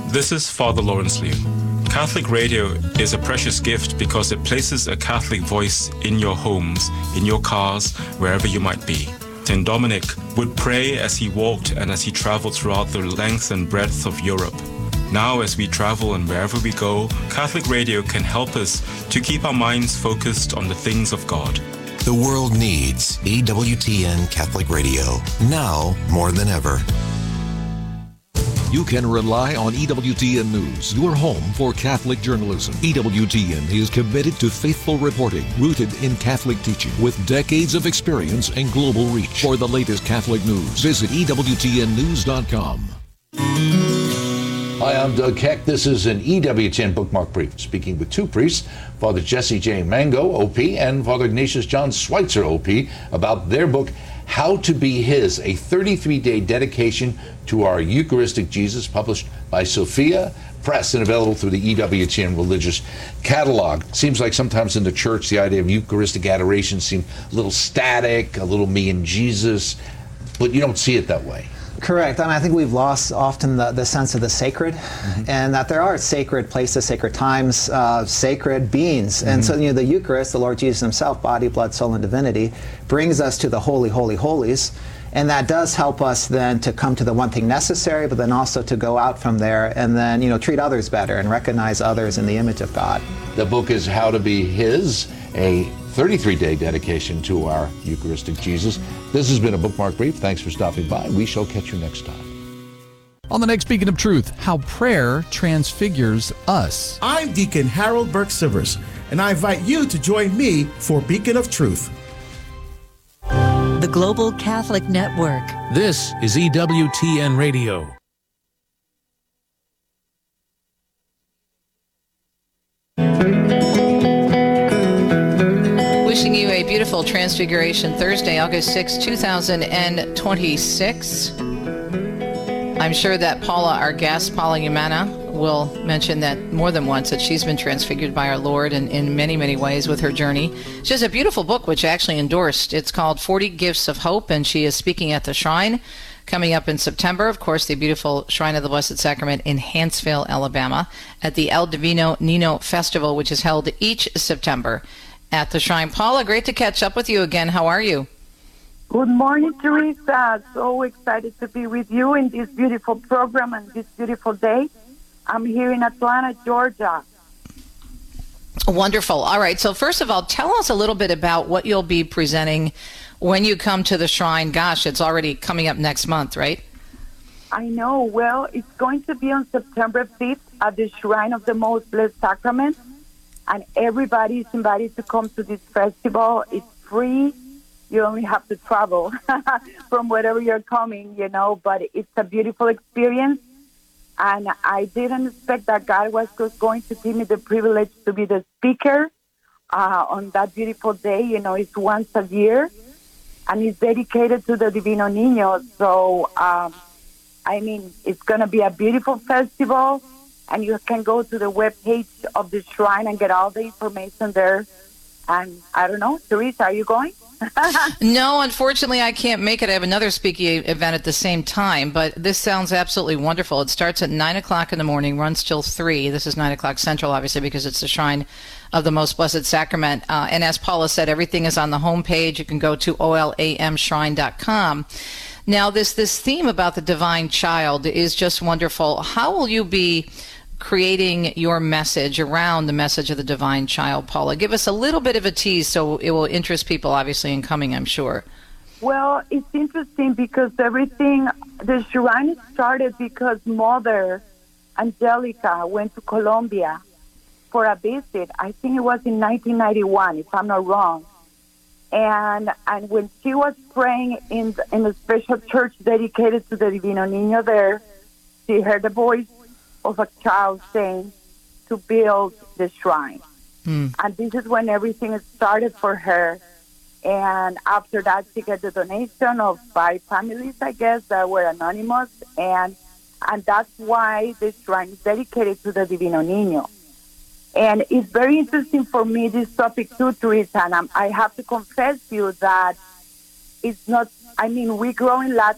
This is Father Lawrence Liu. Catholic radio is a precious gift because it places a Catholic voice in your homes, in your cars, wherever you might be. St. Dominic would pray as he walked and as he traveled throughout the length and breadth of Europe. Now, as we travel and wherever we go, Catholic radio can help us to keep our minds focused on the things of God. The world needs EWTN Catholic Radio, now more than ever. You can rely on EWTN News, your home for Catholic journalism. EWTN is committed to faithful reporting, rooted in Catholic teaching, with decades of experience and global reach. For the latest Catholic news, visit EWTNnews.com. Hi, I'm Doug Keck. This is an EWTN Bookmark Brief, speaking with two priests, Father Jesse J. Mango, OP, and Father Ignatius John Schweitzer, OP, about their book, How to Be His, a 33-day dedication to our Eucharistic Jesus, published by Sophia Press and available through the EWTN Religious Catalog. Seems like sometimes in the church, the idea of Eucharistic adoration seems a little static, a little me and Jesus, but you don't see it that way. Correct. I think we've lost often the sense of the sacred, and that there are sacred places, sacred times, sacred beings. And so, the Eucharist, the Lord Jesus himself, body, blood, soul, and divinity, brings us to the holy, holy, holies. And that does help us then to come to the one thing necessary, but then also to go out from there and then, treat others better and recognize others in the image of God. The book is How to Be His, a 33-day dedication to our Eucharistic Jesus. This has been a Bookmark Brief. Thanks for stopping by. We shall catch you next time. On the next Beacon of Truth, how prayer transfigures us. I'm Deacon Harold Burke-Sivers, and I invite you to join me for Beacon of Truth. The Global Catholic Network. This is EWTN Radio. Wishing you a beautiful Transfiguration Thursday, August 6, 2026. I'm sure that Paula, our guest, Paula Umana, will mention that more than once, that she's been transfigured by our Lord in many, many ways with her journey. She has a beautiful book, which I actually endorsed. It's called 40 Gifts of Hope, and she is speaking at the Shrine coming up in September. Of course, the beautiful Shrine of the Blessed Sacrament in Hanceville, Alabama, at the El Divino Nino Festival, which is held each September at the Shrine. Paula, great to catch up with you again. How are you? Good morning, Teresa. So excited to be with you in this beautiful program and this beautiful day. I'm here in Atlanta, Georgia. Wonderful. All right. So first of all, tell us a little bit about what you'll be presenting when you come to the Shrine. Gosh, it's already coming up next month, right? I know. Well, it's going to be on September 5th at the Shrine of the Most Blessed Sacrament. And everybody is invited to come to this festival. It's free. You only have to travel from wherever you're coming, but it's a beautiful experience. And I didn't expect that God was going to give me the privilege to be the speaker on that beautiful day. It's once a year, and it's dedicated to the Divino Niño. So, it's going to be a beautiful festival. And you can go to the webpage of the Shrine and get all the information there. And I don't know, Teresa, are you going? No, unfortunately, I can't make it. I have another speaking event at the same time, but this sounds absolutely wonderful. It starts at 9 o'clock in the morning, runs till 3. This is 9 o'clock Central, obviously, because it's the Shrine of the Most Blessed Sacrament. And as Paula said, everything is on the homepage. You can go to olamshrine.com. Now, this theme about the divine child is just wonderful. How will you be creating your message around the message of the divine child, Paula? Give us a little bit of a tease so it will interest people, obviously, in coming, I'm sure. Well, it's interesting because the Shrine started because Mother Angelica went to Colombia for a visit. I think it was in 1991, if I'm not wrong. And when she was praying in a special church dedicated to the Divino Niño there, she heard the voice of a child saying to build the shrine. And this is when everything started for her. And after that, she got the donation of 5 families, I guess, that were anonymous. And that's why the shrine is dedicated to the Divino Niño. And it's very interesting for me, this topic too, Teresa. And I have to confess to you that it's not, we grow in Latin